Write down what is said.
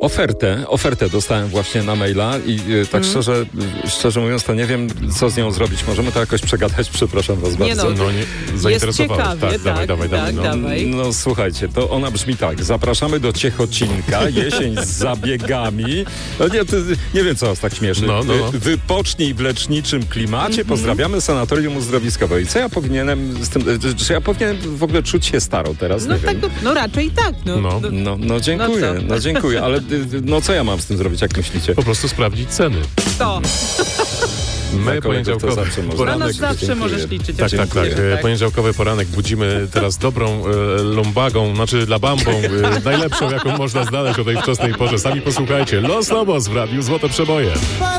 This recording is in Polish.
Ofertę dostałem właśnie na maila i tak szczerze mówiąc, to nie wiem, co z nią zrobić. Możemy to jakoś przegadać, przepraszam was bardzo. Zainteresowałeś. Jest ciekawie, Dawaj. No słuchajcie, to ona brzmi tak. Zapraszamy do Ciechocinka, jesień z zabiegami. No nie wiem, co was tak śmieszy. Wypocznij w leczniczym klimacie. Pozdrawiamy Sanatorium Uzdrowiskowe. I co ja powinienem z tym, czy ja powinienem w ogóle czuć się starą teraz? Nie wiem. Raczej tak. Dziękuję, ale co ja mam z tym zrobić, jak myślicie? Po prostu sprawdzić ceny. To. My poniedziałkowy poranek... zawsze możesz liczyć. Tak. Poniedziałkowy poranek budzimy teraz dobrą lumbagą, znaczy labambą, najlepszą, jaką można znaleźć o tej wczesnej porze. Sami posłuchajcie. Los Lobos w Radiu Złote Przeboje.